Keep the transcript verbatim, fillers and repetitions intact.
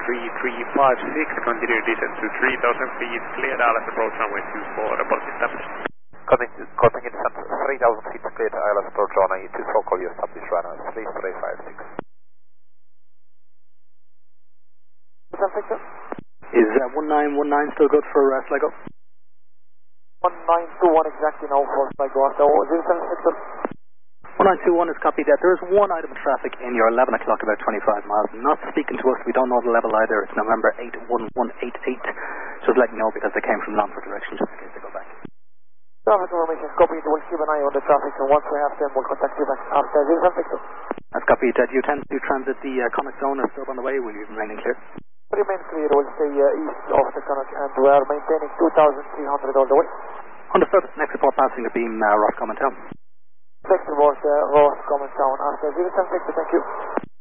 three three five six, continue descent to three thousand feet, clear Dallas approach runway two four, report established. Continue, continue descent three thousand feet, clear Dallas approach runway two four, call you established runway three three five six. Is uh, one nine one nine still good for uh, Sligo? one nine two one exactly now for Sligo, after zero seven six. one nine two one is copied that. There is one item of traffic in your eleven o'clock, about twenty-five miles. Not speaking to us, we don't know the level either. It's November eight one one eight eight. Just letting you know because they came from Longford direction, just in case they go back. Traffic information is copied. We'll keep an eye on the traffic, and once we have them, we'll contact you back after zero seven six. That's copied. Uh, do you tend to transit the uh, Connacht zone or still on the way? Will you remain clear? Remain clear. We'll stay uh, east of the Connacht, and we are maintaining two thousand three hundred all the way. Understood. Next report passing the beam, uh, Roscommon Town. Next report, uh, Ross, Common Town, after zero seven six, thank you.